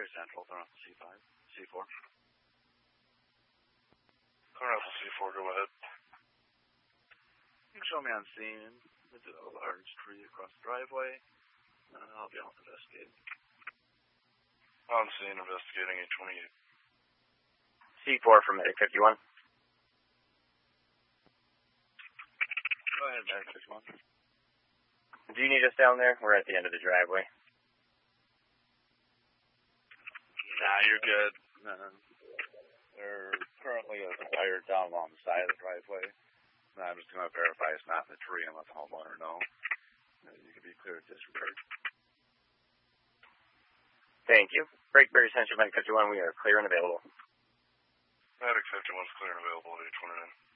Very Central, they're on C5, C4. They're C4, go ahead. You can show me on scene. There's a large tree across the driveway. I'll be able to investigate. On scene, investigating 828. C4 from Medic 51. Go ahead, Medic 51. Do you need us down there? We're at the end of the driveway. Nah, you're good. There currently a fire down along the side of the driveway. I'm just going to verify it's not in the tree and let the homeowner know. You can be clear to disregard. Thank you. Breakberry Central Medic 51, we are clear and available. Medic 51 is clear and available, 829.